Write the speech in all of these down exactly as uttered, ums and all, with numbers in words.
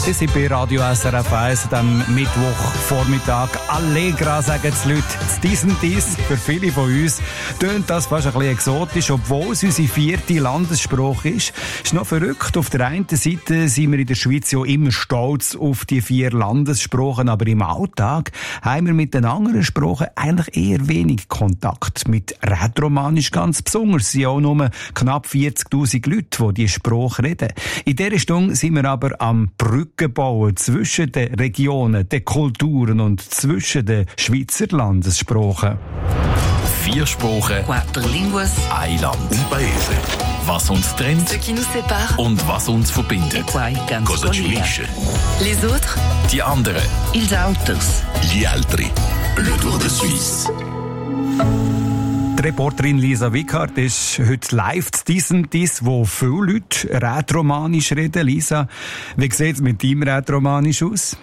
Sie sind bei Radio S R F eins am Mittwochvormittag. Allegra, sagen die Leute. Dies und dies, für viele von uns, tönt das fast ein bisschen exotisch, obwohl es unsere vierte Landessprache ist. Ist noch verrückt. Auf der einen Seite sind wir in der Schweiz ja immer stolz auf die vier Landessprachen, aber im Alltag haben wir mit den anderen Sprachen eigentlich eher wenig Kontakt. Mit Rätoromanisch ganz besonders. Es sind auch nur knapp vierzigtausend Leute, die diese Sprache reden. In dieser Stunde sind wir aber am Brücken bauen zwischen den Regionen, den Kulturen und zwischen den Schweizer Landessprachen. Vier Sprachen, Quattro línguas, ein Land, un paese. Was uns trennt ce qui nous sépare, und was uns verbindet. quai ganz Cosa ci unisce? Les autres, Die anderen. ils autres. Gli altri. Le Tour de Suisse. Die Reporterin Lisa Wickhardt ist heute live zu diesem Dies, wo viele Leute Rätoromanisch reden. Lisa, wie sieht es mit deinem Rätoromanisch aus?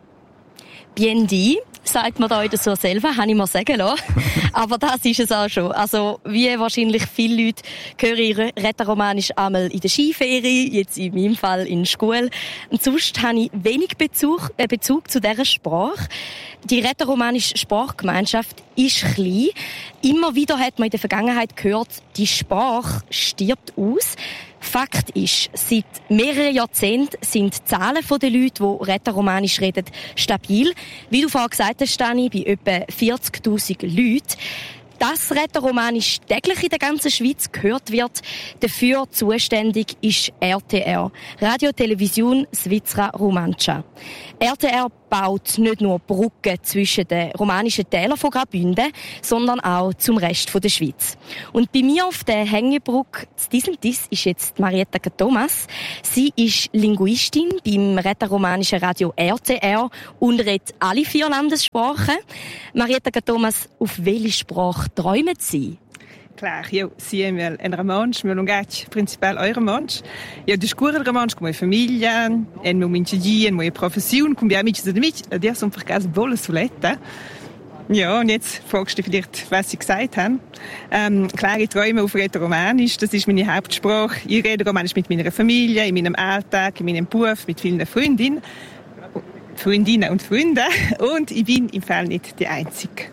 Bien dit, sagt man da in der so selber, habe ich mir sagen lassen. Aber das ist es auch schon. Also, wie wahrscheinlich viele Leute höre ich Rätoromanisch einmal in der Skiferie, jetzt in meinem Fall in der Schule. Und sonst habe ich wenig Bezug, äh, Bezug zu dieser Sprache. Die rätoromanische Sprachgemeinschaft ist klein. Immer wieder hat man in der Vergangenheit gehört, die Sprache stirbt aus. Fakt ist, seit mehreren Jahrzehnten sind die Zahlen der Leute, die Rätoromanisch reden, stabil. Wie du vorhin gesagt hast, Stani, bei etwa vierzigtausend Leuten. Dass Rätoromanisch täglich in der ganzen Schweiz gehört wird, dafür zuständig ist R T R, Radio Television Svizzera Romancia. R T R baut nicht nur Brücken zwischen den romanischen Tälern von Graubünden, sondern auch zum Rest der Schweiz. Und bei mir auf der Hängebrücke zu diesem Diss ist jetzt Marietta Thomas. Sie ist Linguistin beim rätoromanischen Radio R T R und redet alle vier Landessprachen. Marietta Thomas, auf welche Sprache träumen Sie? Claro, eu sempre em romansch, meu linguagem principal é romansch. Eu discorro romansch com minha família, em meu dia, em minha profissão, com meus amigos e amigas. Die sind einfach ganz bolle Solette. Ja, und jetzt fragst du vielleicht, was sie gesagt haben. Ähm, klar, ich träume auf Rätoromanisch, das ist meine Hauptsprache. Ich rede Romanisch mit meiner Familie, in meinem Alltag, in meinem Beruf, mit vielen Freundinnen, Freundinnen und Freunden. Und ich bin im Fall nicht die Einzige.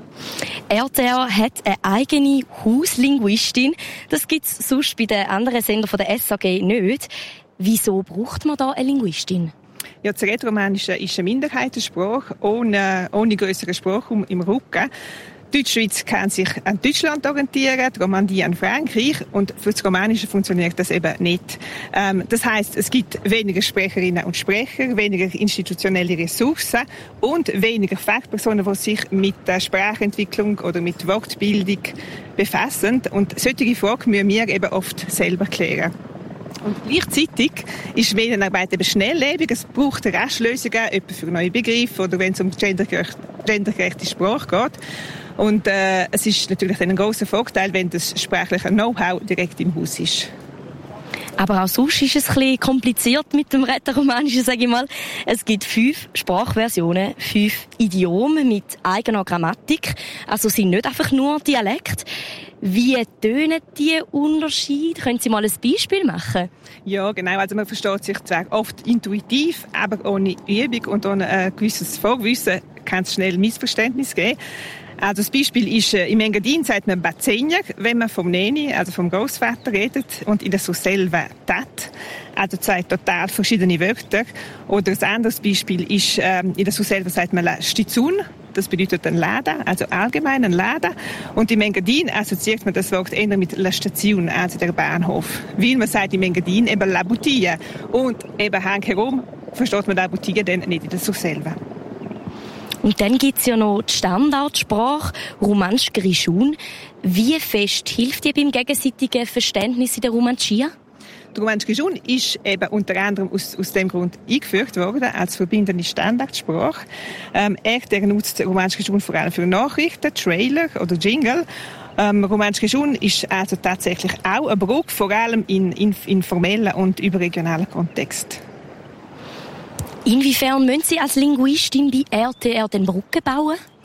R T R hat eine eigene Hauslinguistin. Das gibt es sonst bei den anderen Sendern von der S A G nicht. Wieso braucht man da eine Linguistin? Ja, das Rätoromanische ist eine Minderheitensprache, ohne, ohne grösseren Sprachraum im Rücken. Die Deutschschweiz kann sich an Deutschland orientieren, die Romandie an Frankreich, und für das Romanische funktioniert das eben nicht. Ähm, das heisst, es gibt weniger Sprecherinnen und Sprecher, weniger institutionelle Ressourcen und weniger Fachpersonen, die sich mit der Sprachentwicklung oder mit Wortbildung befassen. Und solche Fragen müssen wir eben oft selber klären. Und gleichzeitig ist Medienarbeit eben schnelllebig. Es braucht Raschlösungen, etwa für neue Begriffe oder wenn es um gendergerechte, gendergerechte Sprache geht. Und äh, es ist natürlich ein grosser Vorteil, wenn das sprachliche Know-how direkt im Haus ist. Aber auch sonst ist es ein bisschen kompliziert mit dem Rätoromanischen, sage ich mal. Es gibt fünf Sprachversionen, fünf Idiome mit eigener Grammatik. Also sind nicht einfach nur Dialekt. Wie tönen die Unterschiede? Können Sie mal ein Beispiel machen? Ja, genau. Also man versteht sich zwar oft intuitiv, aber ohne Übung und ohne ein gewisses Vorwissen kann es schnell Missverständnis geben. Also das Beispiel ist, äh, im Engadin sagt man Bazzenja, wenn man vom Neni, also vom Großvater redet, und in der Surselva Tat, also zwei total verschiedene Wörter. Oder ein anderes Beispiel ist, ähm, in der Surselva sagt man La Stizun, das bedeutet ein Laden, also allgemein ein Laden. Und im Engadin assoziiert man das Wort eher mit La Station, also der Bahnhof. Weil man sagt im Engadin eben La Boutique. Und eben herum versteht man La Boutique dann nicht in der Surselva. Und dann gibt's ja noch die Standardsprache, Romansch Grischun. Wie fest hilft die beim gegenseitigen Verständnis in der Romanschia? Der Romansch Grischun ist eben unter anderem aus, aus dem Grund eingeführt worden als verbindende Standardsprache. Ähm, er der nutzt Romansch Grischun vor allem für Nachrichten, Trailer oder Jingle. Ähm, Romansch Grischun ist also tatsächlich auch ein Brücke, vor allem in, in informellen und überregionalen Kontext. Inwiefern müssen Sie als Linguistin bei R T R den Brücken bauen?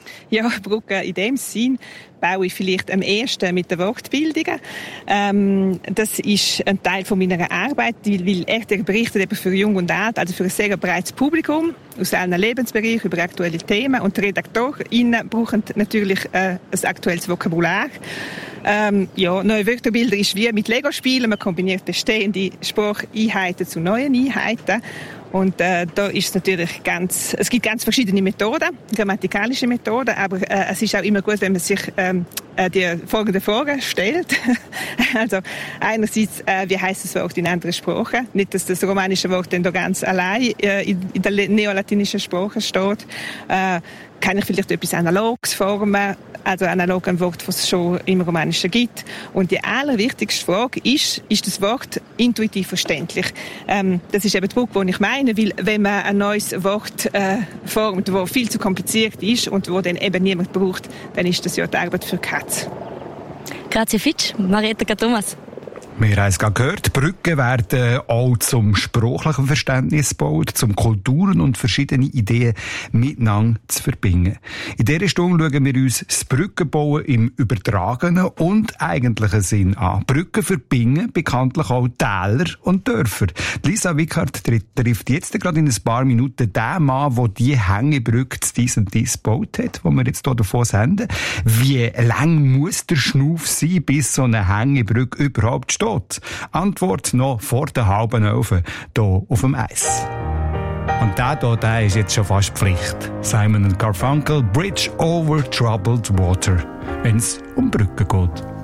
Ja, Brücken in dem Sinn baue ich vielleicht am ersten mit den Wortbildungen. Ähm, das ist ein Teil von meiner Arbeit, weil er berichtet eben für Jung und Alt, also für ein sehr breites Publikum aus allen Lebensbereichen über aktuelle Themen. Und die RedaktorInnen brauchen natürlich äh, ein aktuelles Vokabular. Ähm, ja, neue Wörterbilder ist wie mit Lego-Spielen. Man kombiniert bestehende Spracheinheiten zu neuen Einheiten. Und äh, da ist es natürlich ganz, es gibt ganz verschiedene Methoden, grammatikalische Methoden, aber äh, es ist auch immer gut, wenn man sich ähm, äh, die folgende Frage stellt. Also einerseits, äh, wie heisst das Wort in anderen Sprachen? Nicht, dass das romanische Wort dann da ganz allein äh, in, in der neolatinischen Sprache steht. Äh, kann ich vielleicht etwas Analoges formen, also analog ein Wort, das es schon im Romanischen gibt. Und die allerwichtigste Frage ist, ist das Wort intuitiv verständlich? Ähm, das ist eben der Punkt, den ich meine, weil wenn man ein neues Wort äh, formt, das viel zu kompliziert ist und wo dann eben niemand braucht, dann ist das ja die Arbeit für Katz. Grazie Fitch, Marietta Thomas. Wir haben es gerade gehört, Brücken werden auch zum sprachlichen Verständnis gebaut, zum Kulturen und verschiedene Ideen miteinander zu verbinden. In dieser Stunde schauen wir uns das Brückenbauen im übertragenen und eigentlichen Sinn an. Brücken verbinden bekanntlich auch Täler und Dörfer. Lisa Wickhardt trifft jetzt gerade in ein paar Minuten den Mann, der die Hängebrücke zu dies und dies gebaut hat, die wir jetzt hier davon senden. Wie lang muss der Schnuff sein, bis so eine Hängebrücke überhaupt steht? Antwort noch vor der halben Elfen, hier auf dem Eis. Und der hier, der ist jetzt schon fast Pflicht. Simon und Garfunkel, Bridge over Troubled Water, wenn es um Brücken geht.